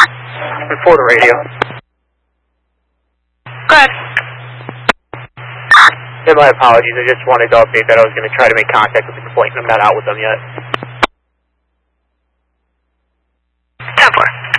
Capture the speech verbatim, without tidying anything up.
Report the radio. Go ahead. Yeah, my apologies. I just wanted to update that I was going to try to make contact with the complainant. I'm not out with them yet. ten four.